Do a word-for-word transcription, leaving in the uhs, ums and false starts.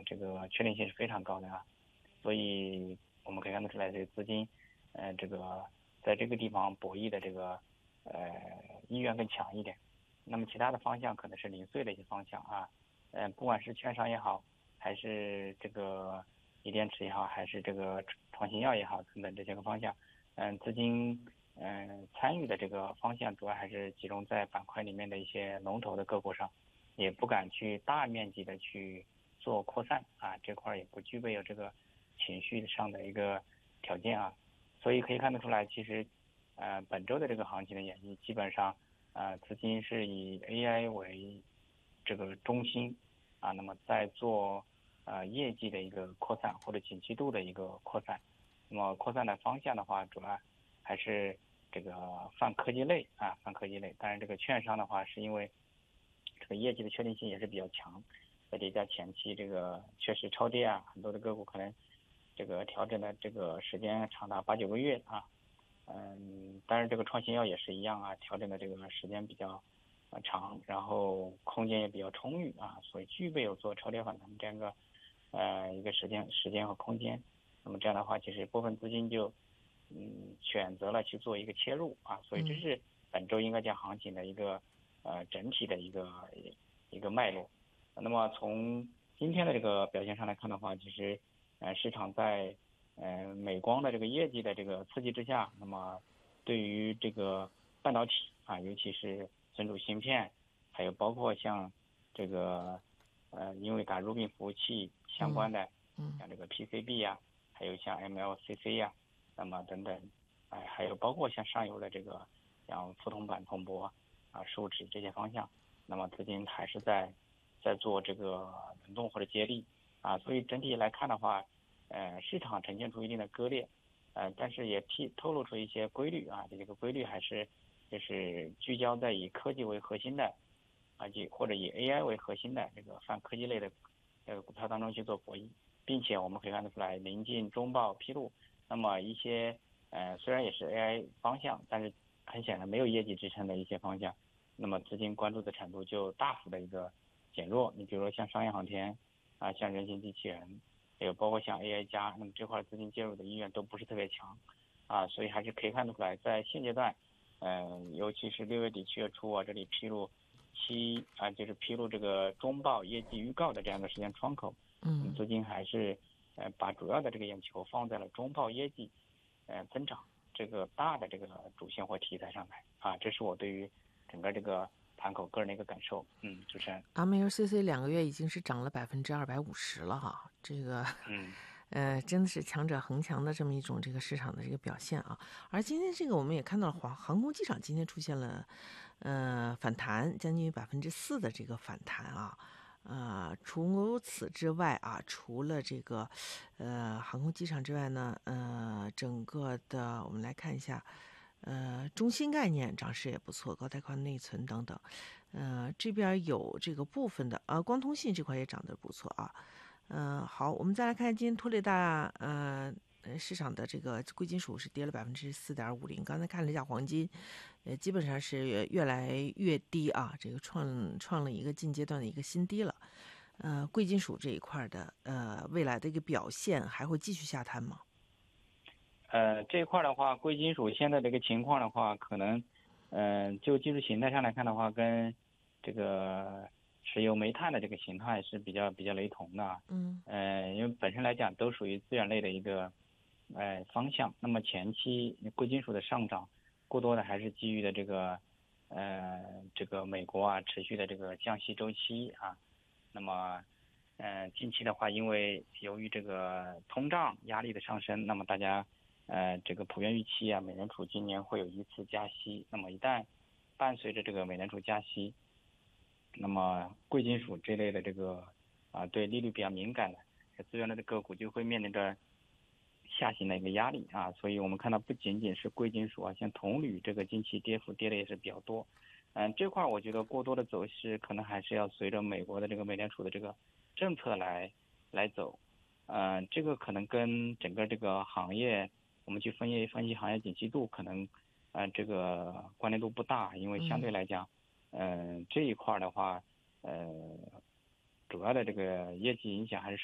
这个确定性是非常高的啊，所以我们可以看得出来，这个资金，呃，这个在这个地方博弈的这个呃意愿更强一点。那么其他的方向可能是零碎的一些方向啊，呃，不管是券商也好，还是这个锂电池也好，还是这个创新药也好，等等这些个方向，嗯、呃，资金嗯、呃、参与的这个方向主要还是集中在板块里面的一些龙头的个股上，也不敢去大面积的去做扩散啊，这块也不具备有这个情绪上的一个条件啊，所以可以看得出来，其实呃本周的这个行情的演绎基本上。呃，资金是以 A I 为这个中心啊，那么在做呃业绩的一个扩散或者景气度的一个扩散。那么扩散的方向的话，主要还是这个泛科技类啊，泛科技类。当然，这个券商的话，是因为这个业绩的确定性也是比较强，再叠加前期这个确实超跌啊，很多的个股可能这个调整的这个时间长达八九个月啊。嗯，当然这个创新药也是一样啊，调整的这个时间比较呃长，然后空间也比较充裕啊，所以具备有做超跌反弹这样一个呃一个时间时间和空间。那么这样的话，其实部分资金就嗯选择了去做一个切入啊，所以这是本周应该讲行情的一个呃整体的一个一个脉络。那么从今天的这个表现上来看的话，其实呃市场在呃，美光的这个业绩的这个刺激之下，那么对于这个半导体啊，尤其是存储芯片，还有包括像这个呃，因为打入并服务器相关的，像这个 P C B 呀、啊，还有像 M L C C 呀、啊，那么等等，哎、呃，还有包括像上游的这个像富通板、铜箔啊、树脂这些方向，那么资金还是在在做这个轮动或者接力啊，所以整体来看的话。呃，市场呈现出一定的割裂，呃，但是也透透露出一些规律啊，这个规律还是就是聚焦在以科技为核心的，啊，即或者以 A I 为核心的这个泛科技类的这个股票当中去做博弈，并且我们可以看得出来，临近中报披露，那么一些呃虽然也是 A I 方向，但是很显然没有业绩支撑的一些方向，那么资金关注的程度就大幅的一个减弱。你比如说像商业航天啊，像人形机器人。还有包括像 A I 加，那么这块资金介入的意愿都不是特别强，啊，所以还是可以看得出来，在现阶段，嗯、呃，尤其是六月底七月初啊，这里披露期啊，就是披露这个中报业绩预告的这样的时间窗口，嗯，资金还是呃把主要的这个眼球放在了中报业绩，呃增长这个大的这个主线或题材上来，啊，这是我对于整个这个盘口个人的一个感受，嗯，主持人。 M L C C 两个月已经是涨了百分之二百五十了哈，这个， 嗯， 呃，真的是强者恒强的这么一种这个市场的这个表现啊。而今天这个我们也看到了，航航空机场今天出现了，呃，反弹，将近百分之四的这个反弹啊。呃，除此之外啊，除了这个，呃，航空机场之外呢，呃，整个的我们来看一下。呃，中芯概念涨势也不错，高带宽内存等等，呃，这边有这个部分的，呃，光通信这块也涨得不错啊。呃，好，我们再来看今天拖累大呃市场的这个贵金属是跌了百分之四点五零。刚才看了一下黄金，呃，基本上是越来越低啊，这个创创了一个近阶段的一个新低了。呃，贵金属这一块的呃未来的一个表现还会继续下探吗？ 呃，这一块的话，贵金属现在这个情况的话，可能，嗯、呃，就技术形态上来看的话，跟这个石油煤炭的这个形态是比较比较雷同的。 嗯呃，因为本身来讲都属于资源类的一个，呃，方向。那么前期贵金属的上涨，过多的还是基于的这个，呃，这个美国啊持续的这个降息周期啊。那么，呃，近期的话，因为由于这个通胀压力的上升，那么大家。呃，这个普遍预期啊，美联储今年会有一次加息。那么一旦伴随着这个美联储加息，那么贵金属这类的这个啊对利率比较敏感的资源类的个股就会面临着下行的一个压力啊。所以我们看到不仅仅是贵金属啊，像铜铝这个近期跌幅跌的也是比较多。嗯，这块我觉得过多的走势可能还是要随着美国的这个美联储的这个政策来来走。嗯，这个可能跟整个这个行业。我们去分析分析行业景气度，可能，呃，这个关联度不大，因为相对来讲，嗯、呃，这一块的话，呃，主要的这个业绩影响还是。